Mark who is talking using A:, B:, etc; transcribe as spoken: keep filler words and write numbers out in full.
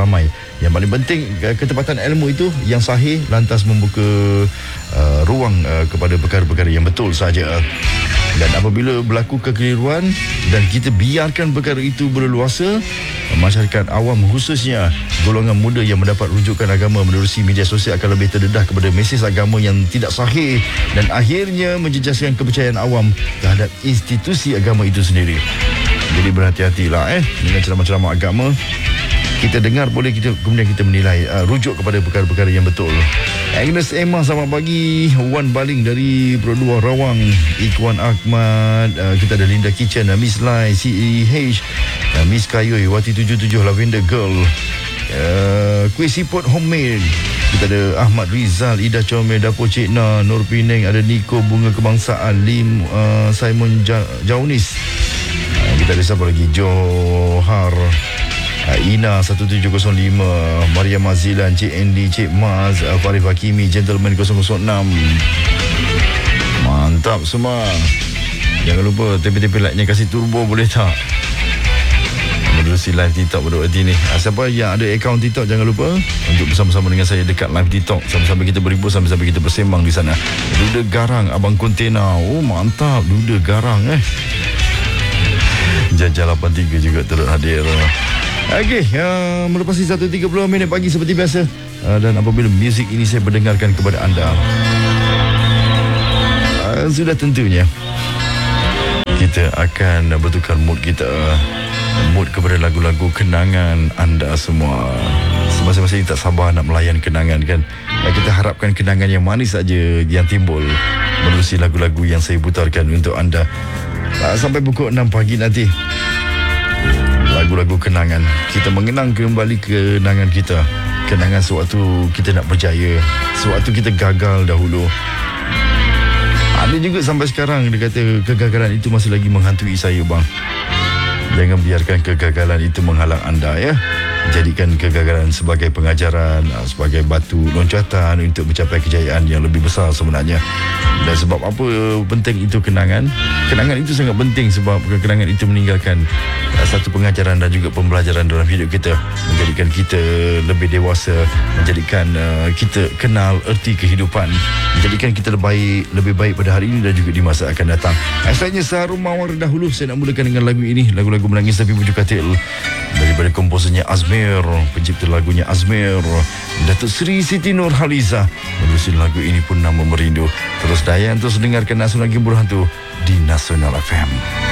A: ramai. Yang paling penting, ketepatan ilmu itu yang sahih, lantas membuka uh, ruang uh, kepada perkara-perkara yang betul saja. Dan apabila berlaku kekeliruan dan kita biarkan perkara itu berleluasa, masyarakat awam khususnya golongan muda yang mendapat rujukan agama menerusi media sosial akan lebih terdedah kepada mesej agama yang tidak sahih dan akhirnya menjejaskan kepercayaan awam terhadap institusi agama itu sendiri. Jadi berhati-hatilah eh dengan ceramah-ceramah agama. Kita dengar boleh, kita kemudian kita menilai, uh, rujuk kepada perkara-perkara yang betul. Agnes Emma, selamat pagi. Wan Baling dari Produa Rawang, Ikhwan Ahmad, uh, kita ada Linda Kitchen, uh, Miss Lai, C E H, uh, Miss Kayoy, Wati tujuh tujuh, Lavender Girl, uh, Kuih Siput Homemade. Kita ada Ahmad Rizal, Ida Comel, Dapur Cik Na, Nur Penang, ada Niko Bunga Kebangsaan, Lim, uh, Simon ja- Jaunis. uh, Kita ada siapa lagi? Johar, Ina satu tujuh kosong lima, Maria Mazilan, Cik Andy, Cik Maz, Farif Hakimi, Gentleman kosong kosong enam. Mantap semua. Jangan lupa tepi-tepi like-nya kasih turbo boleh tak? Menerusi live TikTok pada waktu ini. Siapa yang ada akaun TikTok, jangan lupa untuk bersama-sama dengan saya dekat live TikTok. Sambil-sambil kita berhibur, sambil-sambil kita bersembang di sana. Duda Garang, Abang Kontena. Oh mantap, Duda Garang eh. Jajah lapan tiga juga turut hadir. Okey, uh, melepasi satu tiga puluh minit pagi seperti biasa. Uh, dan apabila muzik ini saya mendengarkan kepada anda, uh, sudah tentunya kita akan bertukar mood kita, mood kepada lagu-lagu kenangan anda semua. Semasa-masa ini tak sabar nak melayan kenangan kan. Uh, kita harapkan kenangan yang manis saja yang timbul menerusi lagu-lagu yang saya putarkan untuk anda uh, sampai pukul enam pagi nanti. Lagu-lagu kenangan, kita mengenang kembali kenangan kita, kenangan sewaktu kita nak berjaya, sewaktu kita gagal dahulu. Ada juga sampai sekarang dia kata kegagalan itu masih lagi menghantui saya bang. Jangan biarkan kegagalan itu menghalang anda ya. Jadikan kegagalan sebagai pengajaran, sebagai batu loncatan untuk mencapai kejayaan yang lebih besar sebenarnya. Dan sebab apa penting itu kenangan? Kenangan itu sangat penting sebab kenangan itu meninggalkan satu pengajaran dan juga pembelajaran dalam hidup kita, menjadikan kita lebih dewasa, menjadikan uh, kita kenal erti kehidupan, menjadikan kita lebih baik, lebih baik pada hari ini dan juga di masa akan datang. Asalnya Saharum Mawar dahulu, saya nak mulakan dengan lagu ini, lagu-lagu menangis tapi bujuk katil daripada komposernya Azmir, pencipta lagunya Azmir, Datuk Seri Siti Nurhaliza. Menerusi lagu ini pun nama merindu. Terus Dayan, terus dengarkan Nasional Gimbur Hantu di Nasional F M.